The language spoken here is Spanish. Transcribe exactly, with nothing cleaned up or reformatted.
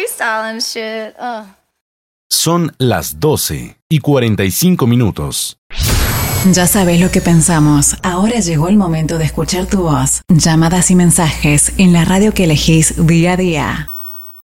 freestyle and shit. Ugh. Son las doce y cuarenta y cinco minutos. Ya sabes lo que pensamos. Ahora llegó el momento de escuchar tu voz. Llamadas y mensajes en la radio que elegís día a día.